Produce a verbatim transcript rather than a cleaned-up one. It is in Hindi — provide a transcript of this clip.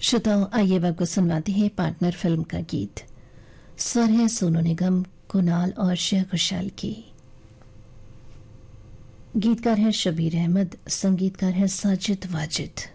श्रोताओं, आइए अब आपको सुनवाते हैं पार्टनर फिल्म का गीत। स्वर है सोनू निगम, कुणाल और श्रेया घोषाल की। गीतकार है शबीर अहमद, संगीतकार है साजिद वाजिद।